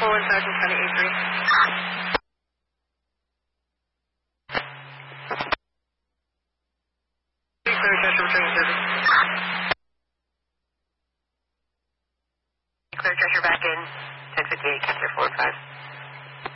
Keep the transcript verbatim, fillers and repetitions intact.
four one five from Planet eight three. Clear Chester returning service. Clear Chester back in, ten fifty-eight, Captain four one five.